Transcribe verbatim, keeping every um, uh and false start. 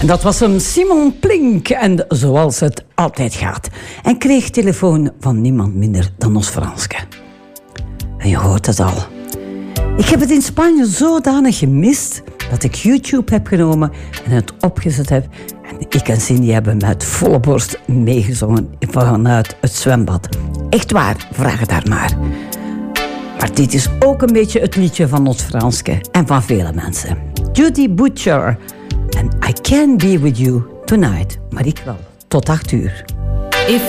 En dat was hem Simon Plink. En zoals het altijd gaat. En kreeg telefoon van niemand minder dan ons Franske. En je hoort het al. Ik heb het in Spanje zodanig gemist dat ik YouTube heb genomen en het opgezet heb. En ik en Cindy hebben met volle borst meegezongen vanuit het zwembad. Echt waar, vraag het haar maar. Maar dit is ook een beetje het liedje van ons Franske en van vele mensen. Judy Butcher en I Can't Be With You Tonight. Maar ik wel, tot acht uur.